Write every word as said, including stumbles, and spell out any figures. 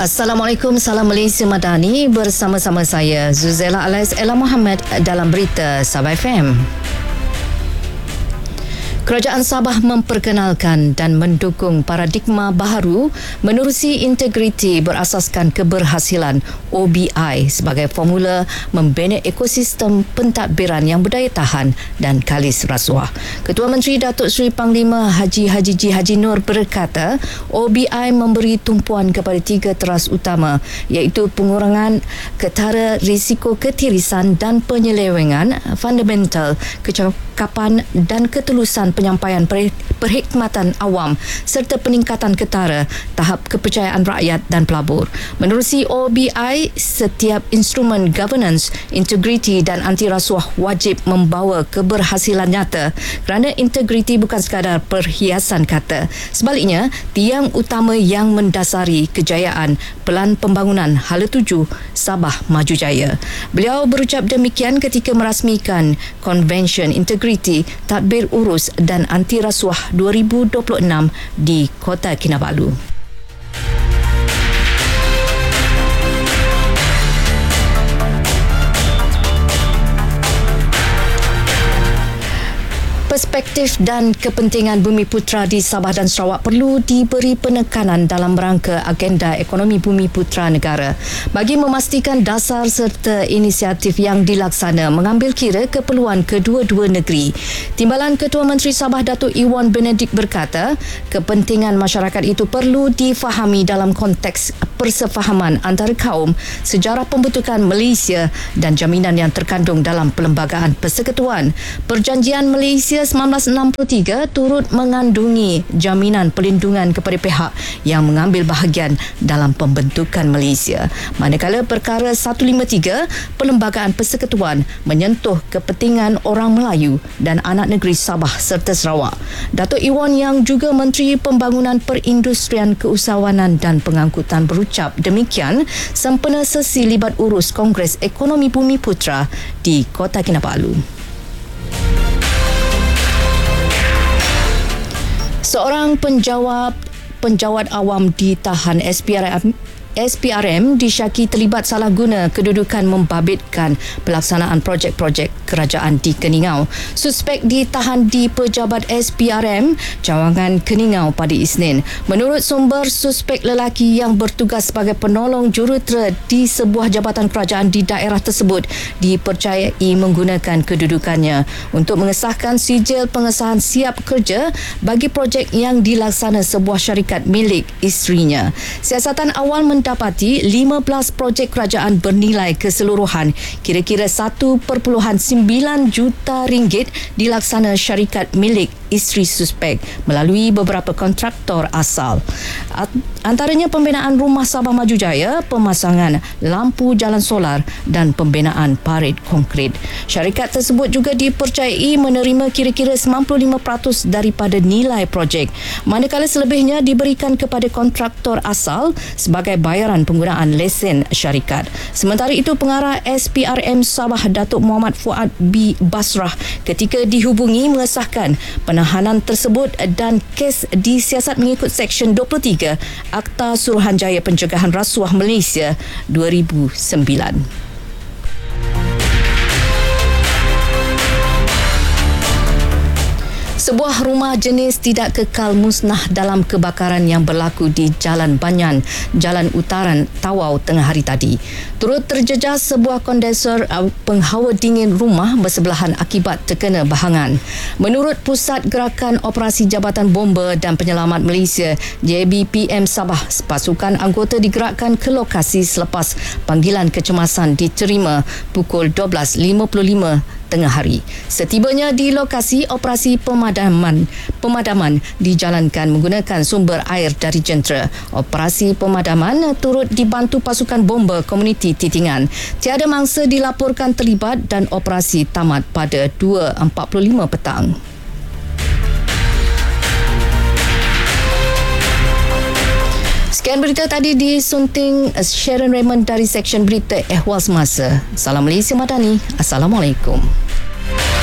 Assalamualaikum, salam Malaysia Madani. Bersama-sama saya Zuzela alias Ella Muhammad dalam berita Sabah F M. Kerajaan Sabah memperkenalkan dan mendukung paradigma baharu menerusi integriti berasaskan keberhasilan O B I sebagai formula membina ekosistem pentadbiran yang berdaya tahan dan kalis rasuah. Ketua Menteri Datuk Seri Panglima Haji Haji G. Haji Nur berkata, O B I memberi tumpuan kepada tiga teras utama iaitu pengurangan ketara risiko ketirisan dan penyelewengan fundamental, kecakapan dan ketulusan penyampaian perkhidmatan awam serta peningkatan ketara tahap kepercayaan rakyat dan pelabur. Menerusi O B I, setiap instrumen governance, integriti dan anti rasuah wajib membawa keberhasilan nyata kerana integriti bukan sekadar perhiasan kata. Sebaliknya, tiang utama yang mendasari kejayaan Pelan Pembangunan Hala tujuh Sabah Maju Jaya. Beliau berucap demikian ketika merasmikan Konvensyen Integriti, Tadbir Urus dan Anti Rasuah dua ribu dua puluh enam di Kota Kinabalu. Perspektif dan kepentingan Bumi Putra di Sabah dan Sarawak perlu diberi penekanan dalam rangka agenda ekonomi Bumi Putra negara bagi memastikan dasar serta inisiatif yang dilaksana mengambil kira keperluan kedua-dua negeri. Timbalan Ketua Menteri Sabah Datuk Iwan Benedik berkata, kepentingan masyarakat itu perlu difahami dalam konteks persefahaman antara kaum, sejarah pembentukan Malaysia dan jaminan yang terkandung dalam Perlembagaan Persekutuan. Perjanjian Malaysia seribu sembilan ratus enam puluh tiga turut mengandungi jaminan perlindungan kepada pihak yang mengambil bahagian dalam pembentukan Malaysia. Manakala perkara seratus lima puluh tiga Perlembagaan Persekutuan menyentuh kepentingan orang Melayu dan anak negeri Sabah serta Sarawak. Datuk Iwan yang juga Menteri Pembangunan Perindustrian, Keusahawanan dan Pengangkutan berucap demikian sempena sesi libat urus Kongres Ekonomi Bumi Putra di Kota Kinabalu. Seorang penjawat penjawat awam ditahan S P R M S P R M disyaki terlibat salah guna kedudukan membabitkan pelaksanaan projek-projek kerajaan di Keningau. Suspek ditahan di Pejabat S P R M Cawangan Keningau pada Isnin. Menurut sumber, suspek lelaki yang bertugas sebagai penolong jurutera di sebuah jabatan kerajaan di daerah tersebut dipercayai menggunakan kedudukannya untuk mengesahkan sijil pengesahan siap kerja bagi projek yang dilaksana sebuah syarikat milik isterinya. Siasatan awal mendapati lima belas projek kerajaan bernilai keseluruhan kira-kira satu perpuluhan sembilan juta ringgit dilaksana syarikat milik isteri suspek melalui beberapa kontraktor asal. Antaranya pembinaan Rumah Sabah Maju Jaya, pemasangan lampu jalan solar dan pembinaan parit konkrit. Syarikat tersebut juga dipercayai menerima kira-kira sembilan puluh lima peratus daripada nilai projek, manakala selebihnya diberikan kepada kontraktor asal sebagai bayaran penggunaan lesen syarikat. Sementara itu, pengarah S P R M Sabah Datuk Muhammad Fuad B. Basrah ketika dihubungi mengesahkan penahanan tersebut dan kes disiasat mengikut Seksyen dua puluh tiga Akta Suruhanjaya Pencegahan Rasuah Malaysia dua ribu sembilan. Sebuah rumah jenis tidak kekal musnah dalam kebakaran yang berlaku di Jalan Banyan, Jalan Utaran, Tawau tengah hari tadi. Turut terjejas sebuah kondensor penghawa dingin rumah bersebelahan akibat terkena bahangan. Menurut Pusat Gerakan Operasi Jabatan Bomba dan Penyelamat Malaysia J B P M Sabah, pasukan anggota digerakkan ke lokasi selepas panggilan kecemasan diterima pukul dua belas lima puluh lima tengah hari. Setibanya di lokasi, operasi pemadaman pemadaman dijalankan menggunakan sumber air dari jentera. Operasi pemadaman turut dibantu pasukan bomba komuniti Titingan. Tiada mangsa dilaporkan terlibat dan operasi tamat pada dua empat puluh lima petang. Sekian berita tadi disunting Sharon Raymond dari Seksyen Berita Ehwal Semasa. Salam Malaysia Madani. Assalamualaikum.